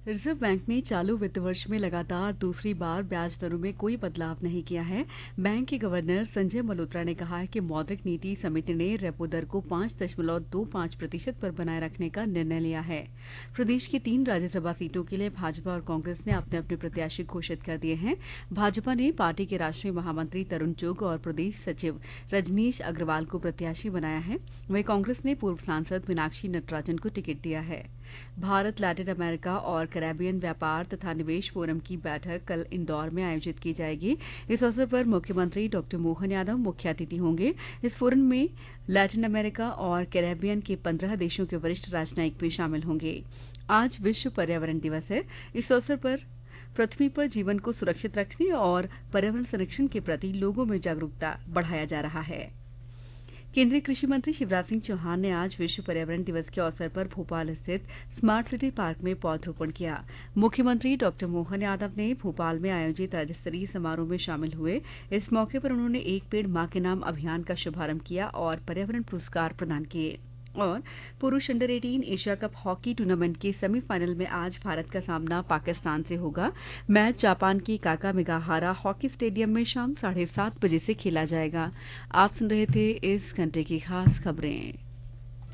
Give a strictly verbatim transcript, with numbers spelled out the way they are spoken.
Reserve bank ने चालू वित्त वर्ष में लगातार दूसरी बार ब्याज दरों में कोई बदलाव नहीं किया है। बैंक के गवर्नर संजय मल्होत्रा ने कहा है कि मौद्रिक नीति समिति ने रेपो दर को पाँच दशमलव दो पाँच प्रतिशत पर बनाए रखने का निर्णय लिया है। प्रदेश की तीन राज्यसभा सीटों के लिए भाजपा और कांग्रेस ने अपने अपने प्रत्याशी घोषित कर दिए हैं। भाजपा ने पार्टी के राष्ट्रीय महामंत्री तरुण चुग और प्रदेश सचिव रजनीश अग्रवाल को प्रत्याशी बनाया है। वहीं कांग्रेस ने पूर्व सांसद मीनाक्षी नटराजन को टिकट दिया है। भारत लैटिन अमेरिका और कैरेबियन व्यापार तथा निवेश फोरम की बैठक कल इंदौर में आयोजित की जाएगी। इस अवसर पर मुख्यमंत्री डॉक्टर मोहन यादव मुख्य अतिथि होंगे। इस फोरम में लैटिन अमेरिका और कैरेबियन के पंद्रह देशों के वरिष्ठ राजनयिक भी शामिल होंगे। आज विश्व पर्यावरण दिवस है। इस अवसर पर पृथ्वी पर जीवन को सुरक्षित रखने और पर्यावरण संरक्षण के प्रति लोगों में जागरूकता बढ़ाया जा रहा है। केंद्रीय कृषि मंत्री शिवराज सिंह चौहान ने आज विश्व पर्यावरण दिवस के अवसर पर भोपाल स्थित स्मार्ट सिटी पार्क में पौधरोपण किया। मुख्यमंत्री डॉक्टर मोहन यादव ने भोपाल में आयोजित राज्य स्तरीय समारोह में शामिल हुए। इस मौके पर उन्होंने एक पेड़ मां के नाम अभियान का शुभारंभ किया और पर्यावरण पुरस्कार प्रदान किए। और पुरुष अंडर अठारह एशिया कप हॉकी टूर्नामेंट के सेमीफाइनल में आज भारत का सामना पाकिस्तान से होगा। मैच जापान की काकामिगाहारा हॉकी स्टेडियम में शाम साढ़े सात बजे से खेला जाएगा। आप सुन रहे थे इस घंटे की खास खबरें।